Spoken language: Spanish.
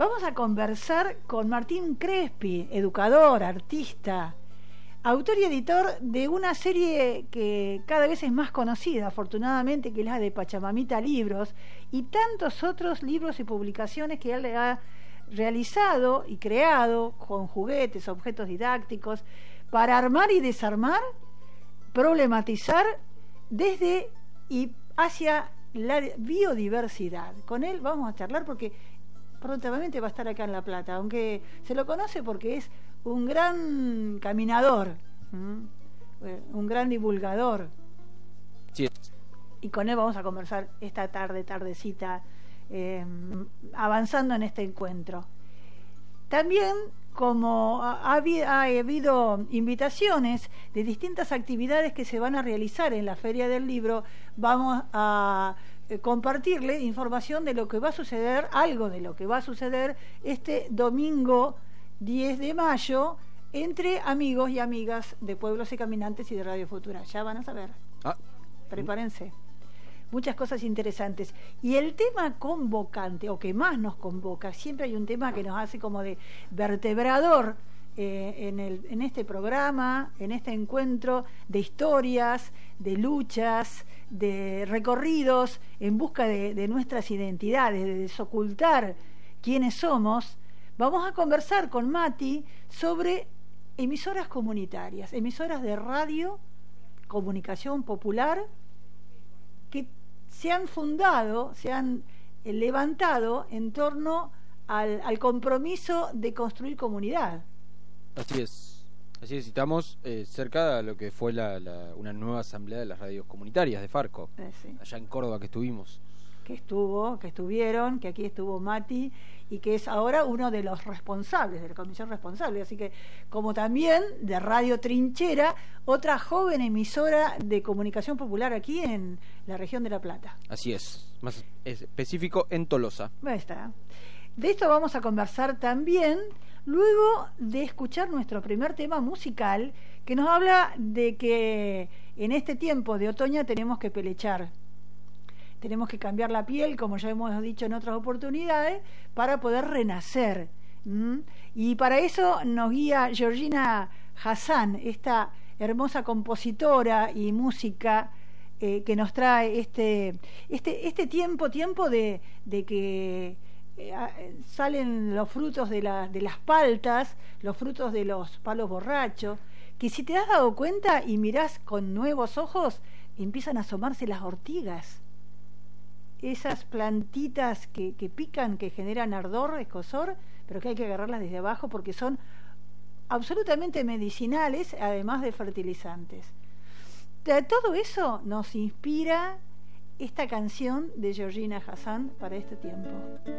Vamos a conversar con Martín Crespi, educador, artista, autor y editor de una serie que cada vez es más conocida, afortunadamente, que es la de Pachamamita Libros, y tantos otros libros y publicaciones que él ha realizado y creado con juguetes, objetos didácticos, para armar y desarmar, problematizar desde y hacia la biodiversidad. Con él vamos a charlar porque prontamente va a estar acá en La Plata, aunque se lo conoce porque es un gran caminador, un gran divulgador. Sí. Y con él vamos a conversar esta tardecita, avanzando en este encuentro. También, como ha habido invitaciones de distintas actividades que se van a realizar en la Feria del Libro, vamos a compartirle información de lo que va a suceder, algo de lo que va a suceder este domingo 10 de mayo entre amigos y amigas de Pueblos y Caminantes y de Radio Futura. Ya van a saber. Prepárense. Muchas cosas interesantes. Y el tema convocante, o que más nos convoca, siempre hay un tema que nos hace como de vertebrador en este programa, en este encuentro de historias, de luchas, de recorridos en busca de nuestras identidades, de desocultar quiénes somos. Vamos a conversar con Mati sobre emisoras comunitarias, emisoras de radio, comunicación popular, que se han fundado, se han levantado en torno al compromiso de construir comunidad. Así es, estamos cerca de lo que fue una nueva asamblea de las radios comunitarias de Farco, sí. Allá en Córdoba que estuvimos. Que estuvieron, que aquí estuvo Mati, y que es ahora uno de los responsables, de la comisión responsable, así que como también de Radio Trinchera, otra joven emisora de comunicación popular aquí en la región de La Plata. Así es, más específico en Tolosa. Ahí está. De esto vamos a conversar también luego de escuchar nuestro primer tema musical, que nos habla de que en este tiempo de otoño tenemos que pelechar. Tenemos que cambiar la piel, como ya hemos dicho en otras oportunidades, para poder renacer. Y para eso nos guía Georgina Hassan, esta hermosa compositora y música que nos trae este tiempo de que salen los frutos de las paltas, los frutos de los palos borrachos, que si te has dado cuenta y mirás con nuevos ojos, empiezan a asomarse las ortigas. Esas plantitas que pican, que generan ardor, escozor, pero que hay que agarrarlas desde abajo porque son absolutamente medicinales, además de fertilizantes. De todo eso nos inspira esta canción de Georgina Hassan para este tiempo.